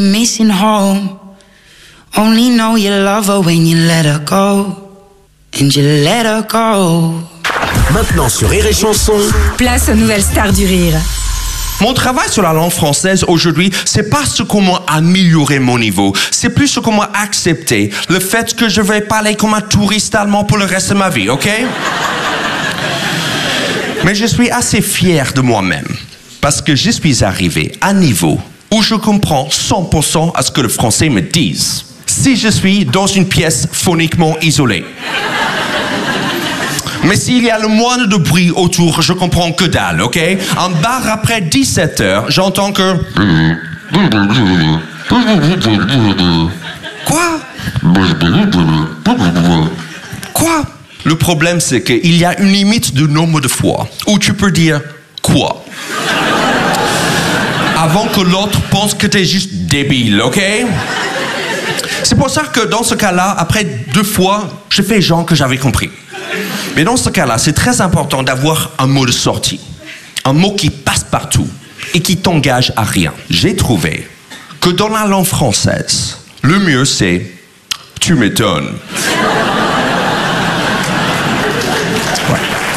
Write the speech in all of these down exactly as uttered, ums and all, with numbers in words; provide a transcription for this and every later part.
Missing home. Only know you love her when you let her go. And you let her go. Maintenant sur Rire et Chanson. Place aux nouvelles stars du rire. Mon travail sur la langue française aujourd'hui, c'est pas ce comment améliorer mon niveau, c'est plus ce comment accepter le fait que je vais parler comme un touriste allemand pour le reste de ma vie, ok? Mais je suis assez fier de moi-même parce que je suis arrivé à un niveau où je comprends cent pour cent à ce que le français me dise. Si je suis dans une pièce phoniquement isolée. Mais s'il y a le moindre de bruit autour, je comprends que dalle, ok? En bar après dix-sept heures, j'entends que... Quoi? Quoi? Le problème, c'est qu'il y a une limite de nombre de fois où tu peux dire quoi? Avant que l'autre pense que t'es juste débile, ok? C'est pour ça que dans ce cas-là, après deux fois, je fais genre que j'avais compris. Mais dans ce cas-là, c'est très important d'avoir un mot de sortie. Un mot qui passe partout et qui t'engage à rien. J'ai trouvé que dans la langue française, le mieux c'est « tu m'étonnes ». Ouais.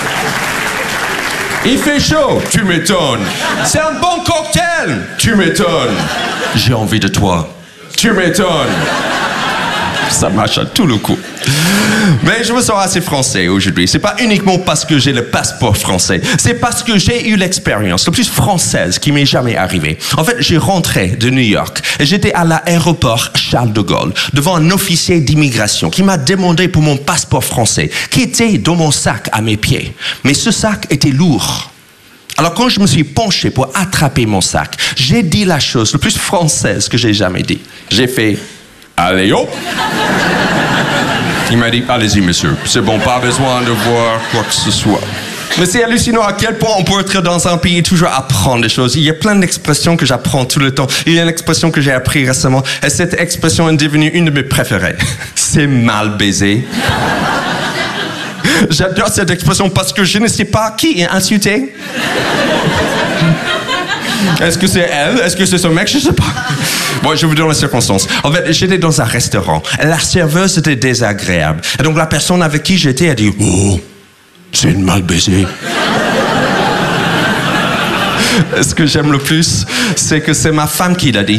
Il fait chaud, tu m'étonnes. C'est un bon cocktail, tu m'étonnes. J'ai envie de toi, tu m'étonnes. Ça marche à tout le coup. Mais je me sens assez français aujourd'hui. C'est pas uniquement parce que j'ai le passeport français. C'est parce que j'ai eu l'expérience la plus française qui m'est jamais arrivée. En fait, j'ai rentré de New York et j'étais à l'aéroport Charles de Gaulle devant un officier d'immigration qui m'a demandé pour mon passeport français qui était dans mon sac à mes pieds. Mais ce sac était lourd. Alors quand je me suis penché pour attraper mon sac, j'ai dit la chose la plus française que j'ai jamais dit. J'ai fait « Allez hop !» Il m'a dit, allez-y, monsieur. C'est bon, pas besoin de voir quoi que ce soit. Mais c'est hallucinant à quel point on peut être dans un pays et toujours apprendre des choses. Il y a plein d'expressions que j'apprends tout le temps. Il y a une expression que j'ai appris récemment et cette expression est devenue une de mes préférées. C'est mal baisé. J'adore cette expression parce que je ne sais pas qui est insulté. Est-ce que c'est elle? Est-ce que c'est son mec? Je sais pas. Bon, je vous donne les circonstances. En fait, j'étais dans un restaurant. Et la serveuse était désagréable. Et donc, la personne avec qui j'étais a dit « Oh, c'est une mal baisée. » Ce que j'aime le plus, c'est que c'est ma femme qui l'a dit.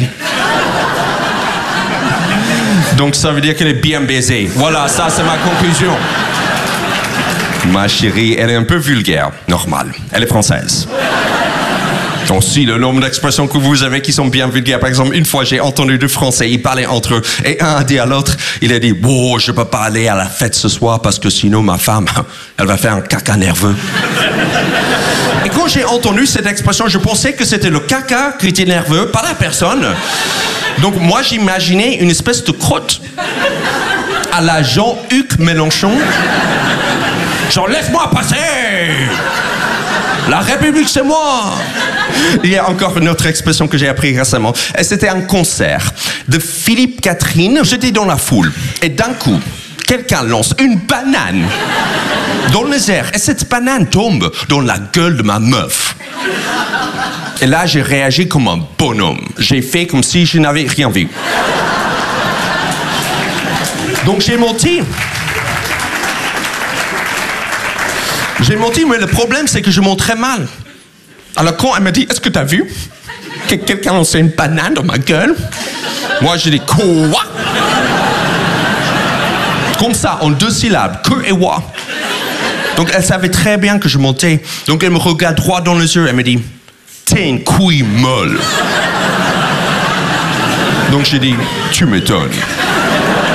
Donc, ça veut dire qu'elle est bien baisée. Voilà, ça, c'est ma conclusion. Ma chérie, elle est un peu vulgaire. Normal. Elle est française. Donc, si le nombre d'expressions que vous avez qui sont bien vulgaires. Par exemple, une fois, j'ai entendu deux Français, ils parlaient entre eux. Et un a dit à l'autre, il a dit, « Oh, je peux pas aller à la fête ce soir parce que sinon, ma femme, elle va faire un caca nerveux. » Et quand j'ai entendu cette expression, je pensais que c'était le caca qui était nerveux, pas la personne. Donc, moi, j'imaginais une espèce de crotte à la Jean-Hugues Mélenchon. Genre, laisse-moi passer! La République, c'est moi! Il y a encore une autre expression que j'ai appris récemment. Et c'était un concert de Philippe Catherine. J'étais dans la foule. Et d'un coup, quelqu'un lance une banane dans les airs. Et cette banane tombe dans la gueule de ma meuf. Et là, j'ai réagi comme un bonhomme. J'ai fait comme si je n'avais rien vu. Donc, j'ai menti. J'ai menti, mais le problème, c'est que je monte très mal. Alors, quand elle m'a dit, est-ce que t'as vu que quelqu'un a lancé une banane dans ma gueule? Moi, j'ai dit, quoi? Comme ça, en deux syllabes, que et wa. Donc, elle savait très bien que je montais. Donc, elle me regarde droit dans les yeux, elle me dit, t'es une couille molle. Donc, j'ai dit, tu m'étonnes.